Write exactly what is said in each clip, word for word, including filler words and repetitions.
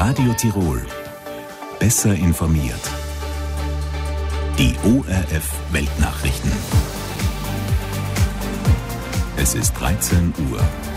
Radio Tirol. Besser informiert. Die O R F Weltnachrichten. Es ist dreizehn Uhr.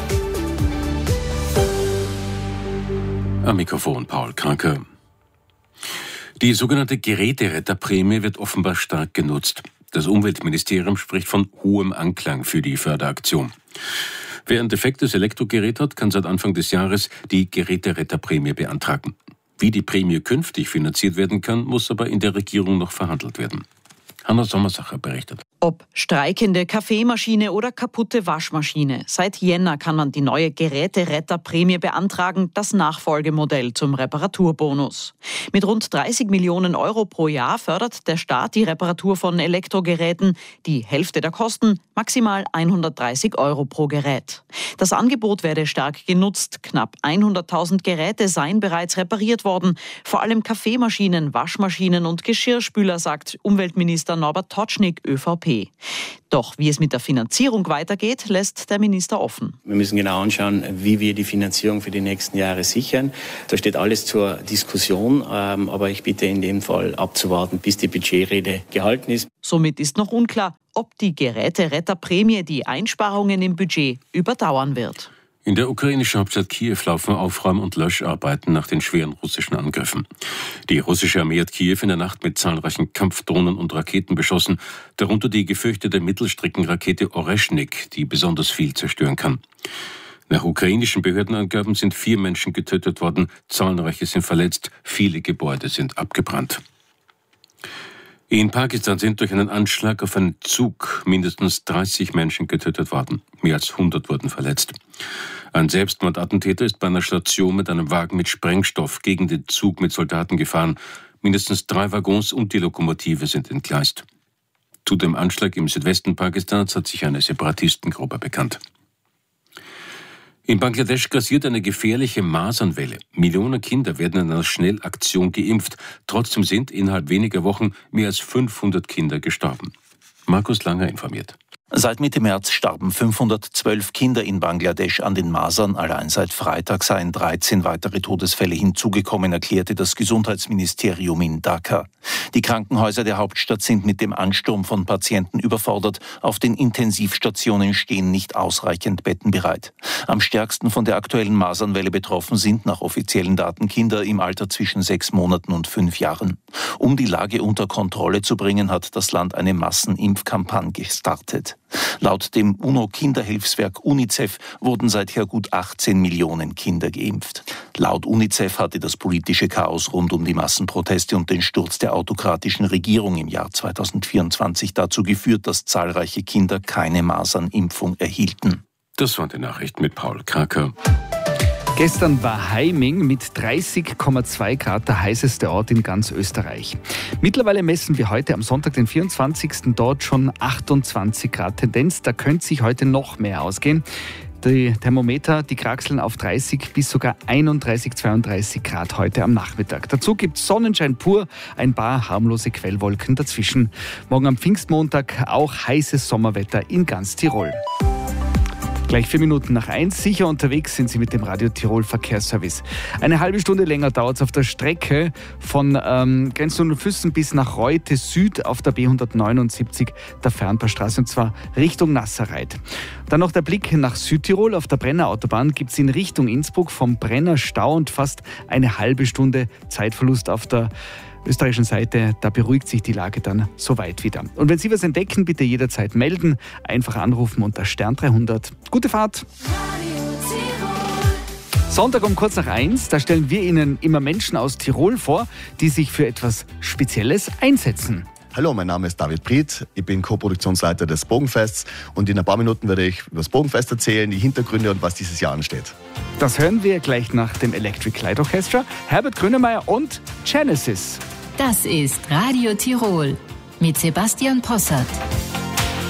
Am Mikrofon Paul Kranke. Die sogenannte Geräteretterprämie wird offenbar stark genutzt. Das Umweltministerium spricht von hohem Anklang für die Förderaktion. Wer ein defektes Elektrogerät hat, kann seit Anfang des Jahres die Geräteretterprämie beantragen. Wie die Prämie künftig finanziert werden kann, muss aber in der Regierung noch verhandelt werden. Hanna Sommersacher berichtet. Ob streikende Kaffeemaschine oder kaputte Waschmaschine. Seit Jänner kann man die neue Geräteretterprämie beantragen, das Nachfolgemodell zum Reparaturbonus. Mit rund dreißig Millionen Euro pro Jahr fördert der Staat die Reparatur von Elektrogeräten. Die Hälfte der Kosten, maximal hundertdreißig Euro pro Gerät. Das Angebot werde stark genutzt. Knapp hunderttausend Geräte seien bereits repariert worden. Vor allem Kaffeemaschinen, Waschmaschinen und Geschirrspüler, sagt Umweltminister Norbert Totschnig, ÖVP. Doch wie es mit der Finanzierung weitergeht, lässt der Minister offen. Wir müssen genau anschauen, wie wir die Finanzierung für die nächsten Jahre sichern. Da steht alles zur Diskussion, aber ich bitte in dem Fall abzuwarten, bis die Budgetrede gehalten ist. Somit ist noch unklar, ob die Geräteretterprämie die Einsparungen im Budget überdauern wird. In der ukrainischen Hauptstadt Kiew laufen Aufräum- und Löscharbeiten nach den schweren russischen Angriffen. Die russische Armee hat Kiew in der Nacht mit zahlreichen Kampfdrohnen und Raketen beschossen, darunter die gefürchtete Mittelstreckenrakete Oreschnik, die besonders viel zerstören kann. Nach ukrainischen Behördenangaben sind vier Menschen getötet worden, zahlreiche sind verletzt, viele Gebäude sind abgebrannt. In Pakistan sind durch einen Anschlag auf einen Zug mindestens dreißig Menschen getötet worden. Mehr als hundert wurden verletzt. Ein Selbstmordattentäter ist bei einer Station mit einem Wagen mit Sprengstoff gegen den Zug mit Soldaten gefahren. Mindestens drei Waggons und die Lokomotive sind entgleist. Zu dem Anschlag im Südwesten Pakistans hat sich eine Separatistengruppe bekannt. In Bangladesch grassiert eine gefährliche Masernwelle. Millionen Kinder werden in einer Schnellaktion geimpft. Trotzdem sind innerhalb weniger Wochen mehr als fünfhundert Kinder gestorben. Markus Langer informiert. Seit Mitte März starben fünfhundertzwölf Kinder in Bangladesch an den Masern. Allein seit Freitag seien dreizehn weitere Todesfälle hinzugekommen, erklärte das Gesundheitsministerium in Dhaka. Die Krankenhäuser der Hauptstadt sind mit dem Ansturm von Patienten überfordert. Auf den Intensivstationen stehen nicht ausreichend Betten bereit. Am stärksten von der aktuellen Masernwelle betroffen sind nach offiziellen Daten Kinder im Alter zwischen sechs Monaten und fünf Jahren. Um die Lage unter Kontrolle zu bringen, hat das Land eine Massenimpfkampagne gestartet. Laut dem UNO-Kinderhilfswerk UNICEF wurden seither gut achtzehn Millionen Kinder geimpft. Laut UNICEF hatte das politische Chaos rund um die Massenproteste und den Sturz der autokratischen Regierung im Jahr zweitausendvierundzwanzig dazu geführt, dass zahlreiche Kinder keine Masernimpfung erhielten. Das waren die Nachrichten mit Paul Kraker. Gestern war Heiming mit dreißig Komma zwei Grad der heißeste Ort in ganz Österreich. Mittlerweile messen wir heute am Sonntag, den vierundzwanzigsten dort schon achtundzwanzig Grad Tendenz. Da könnte sich heute noch mehr ausgehen. Die Thermometer, die kraxeln auf dreißig bis sogar einunddreißig, zweiunddreißig Grad heute am Nachmittag. Dazu gibt es Sonnenschein pur, ein paar harmlose Quellwolken dazwischen. Morgen am Pfingstmontag auch heißes Sommerwetter in ganz Tirol. Gleich vier Minuten nach eins. Sicher unterwegs sind Sie mit dem Radio Tirol Verkehrsservice. Eine halbe Stunde länger dauert es auf der Strecke von ähm, Grenznunderfüssen bis nach Reute Süd auf der B hundertneunundsiebzig, der Fernpaarstraße, und zwar Richtung Nasserreit. Dann noch der Blick nach Südtirol. Auf der Brennerautobahn gibt es in Richtung Innsbruck vom Brenner Stau und fast eine halbe Stunde Zeitverlust auf der österreichischen Seite. Da beruhigt sich die Lage dann soweit wieder. Und wenn Sie was entdecken, bitte jederzeit melden. Einfach anrufen unter Stern dreihundert. Gute Fahrt! Sonntag um kurz nach eins, da stellen wir Ihnen immer Menschen aus Tirol vor, die sich für etwas Spezielles einsetzen. Hallo, mein Name ist David Priet, ich bin Co-Produktionsleiter des Bogenfests und in ein paar Minuten werde ich über das Bogenfest erzählen, die Hintergründe und was dieses Jahr ansteht. Das hören wir gleich nach dem Electric Light Orchestra, Herbert Grönemeyer und Genesis. Das ist Radio Tirol mit Sebastian Possart.